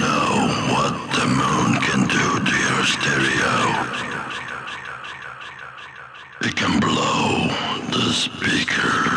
know what the moon can do to your stereo? It can blow the speaker